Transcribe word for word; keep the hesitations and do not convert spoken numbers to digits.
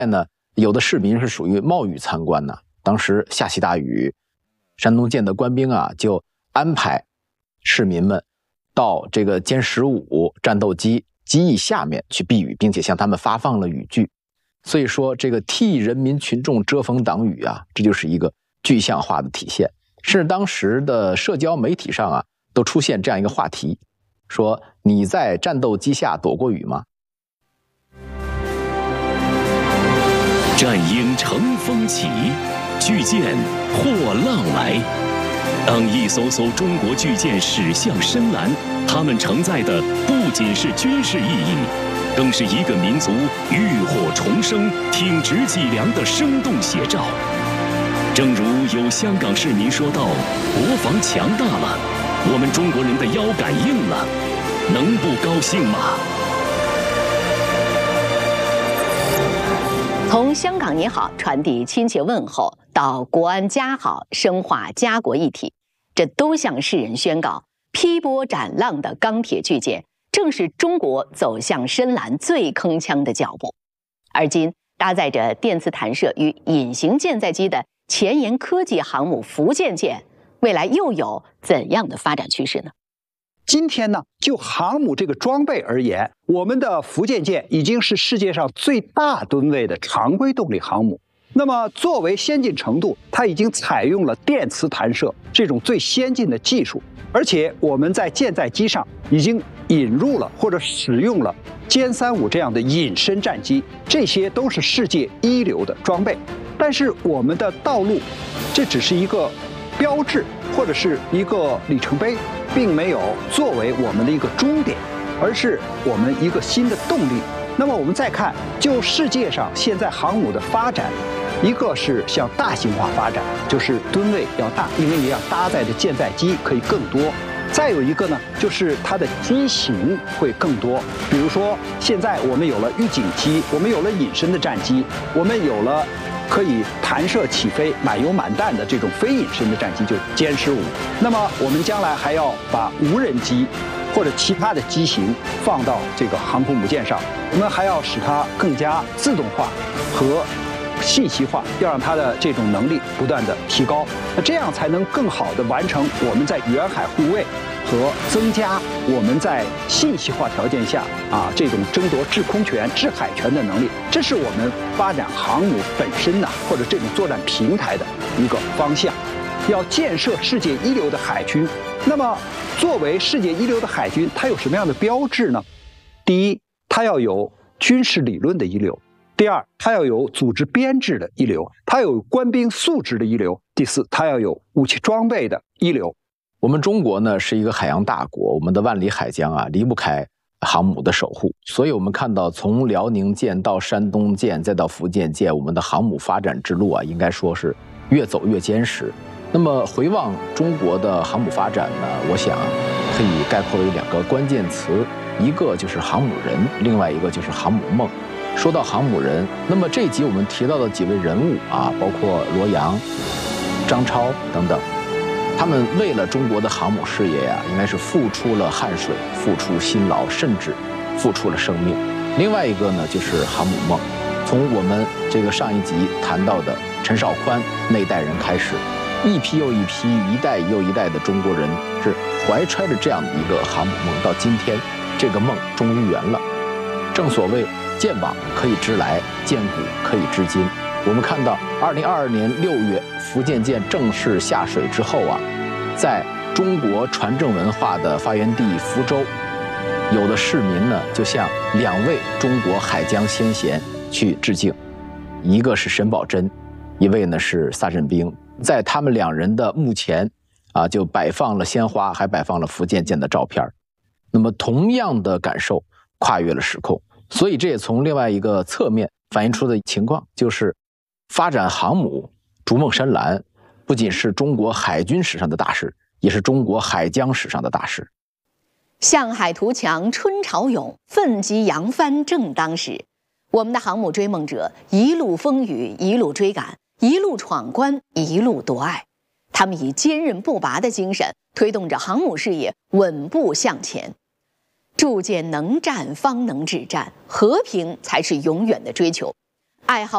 呢，有的市民是属于冒雨参观呢。当时下起大雨，山东舰的官兵啊就安排市民们到这个歼十五战斗机机翼下面去避雨，并且向他们发放了雨具。所以说，这个替人民群众遮风挡雨啊，这就是一个具象化的体现。甚至当时的社交媒体上啊，都出现这样一个话题，说你在战斗机下躲过雨吗？ 战鹰乘风起，巨舰或浪来。当一艘艘中国巨舰驶向深蓝，它们承载的不仅是军事意义，更是一个民族浴火重生、挺直脊梁的生动写照。正如有香港市民说道：“国防强大了，我们中国人的腰杆硬了，能不高兴吗？” 从香港你好传递亲切问候，到国安家好深化家国一体，这都向世人宣告，劈波斩浪的钢铁巨舰正是中国走向深蓝最铿锵的脚步。而今搭载着电磁弹射与隐形舰载机的前沿科技航母福建舰，未来又有怎样的发展趋势呢？ 今天呢，就航母这个装备而言，我们的福建舰已经是世界上最大吨位的常规动力航母。那么作为先进程度，它已经采用了电磁弹射这种最先进的技术，而且我们在舰载机上已经引入了或者使用了歼三五这样的隐身战机，这些都是世界一流的装备。但是我们的道路，这只是一个标志或者是一个里程碑，并没有作为我们的一个终点，而是我们一个新的动力。那么我们再看，就世界上现在航母的发展，一个是向大型化发展，就是吨位要大，因为你要搭载的舰载机可以更多。再有一个呢，就是它的机型会更多。比如说，现在我们有了预警机，我们有了隐身的战机，我们有了可以弹射起飞、满油满弹的这种非隐身的战机，就是歼十五。那么我们将来还要把无人机或者其他的机型放到这个航空母舰上，我们还要使它更加自动化和信息化，要让它的这种能力不断的提高，那这样才能更好的完成我们在远海护卫和增加我们在信息化条件下啊这种争夺制空权、制海权的能力。这是我们发展航母本身呐、啊，或者这种作战平台的一个方向。要建设世界一流的海军，那么作为世界一流的海军，它有什么样的标志呢？第一，它要有军事理论的一流。第二，它要有组织编制的一流，它有官兵素质的一流。第四，它要有武器装备的一流。 我们中国呢是一个海洋大国，我们的万里海疆啊离不开航母的守护，所以我们看到从辽宁舰到山东舰再到福建舰，我们的航母发展之路啊，应该说是越走越坚实。那么回望中国的航母发展呢，我想可以概括为两个关键词，一个就是航母人，另外一个就是航母梦。说到航母人，那么这一集我们提到的几位人物啊，包括罗阳、张超等等，他们为了中国的航母事业呀、啊，应该是付出了汗水，付出辛劳，甚至付出了生命。另外一个呢，就是航母梦。从我们这个上一集谈到的陈绍宽那代人开始，一批又一批、一代又一代的中国人是怀揣着这样的一个航母梦，到今天这个梦终于圆了。正所谓舰网可以织来，舰骨可以织金。我们看到二零二二年六月福建舰正式下水之后啊，在中国船政文化的发源地福州，有的市民呢就向两位中国海疆先贤去致敬，一个是沈葆桢，一位呢是萨振兵。在他们两人的墓前啊，就摆放了鲜花，还摆放了福建舰的照片。那么同样的感受跨越了时空，所以这也从另外一个侧面反映出的情况，就是发展航母逐梦深蓝，不仅是中国海军史上的大事，也是中国海疆史上的大事。 向海图强，春潮涌，奋楫扬帆正当时。我们的航母追梦者一路风雨，一路追赶，一路闯关，一路夺爱。他们以坚韧不拔的精神推动着航母事业稳步向前。铸舰能战方能止战，和平才是永远的追求。爱好